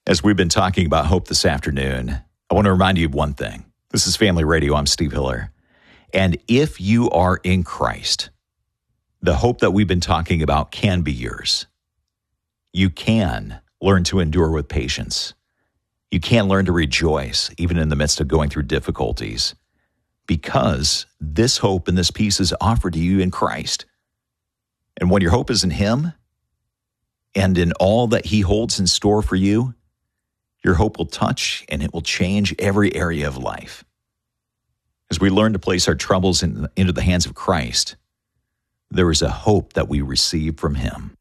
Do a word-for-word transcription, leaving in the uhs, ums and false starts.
As we've been talking about hope this afternoon, I want to remind you of one thing. This is Family Radio. I'm Steve Hiller. And if you are in Christ, the hope that we've been talking about can be yours. You can learn to endure with patience. You can learn to rejoice, even in the midst of going through difficulties, because this hope and this peace is offered to you in Christ. And when your hope is in Him and in all that He holds in store for you, your hope will touch and it will change every area of life. As we learn to place our troubles in, into the hands of Christ, there is a hope that we receive from Him.